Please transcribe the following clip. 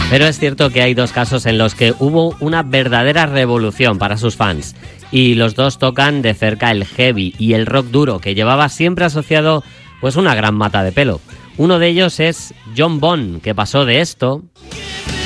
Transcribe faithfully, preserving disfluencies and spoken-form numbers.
Pero es cierto que hay dos casos en los que hubo una verdadera revolución para sus fans. Y los dos tocan de cerca el heavy y el rock duro, que llevaba siempre asociado pues una gran mata de pelo. Uno de ellos es John Bon, que pasó de esto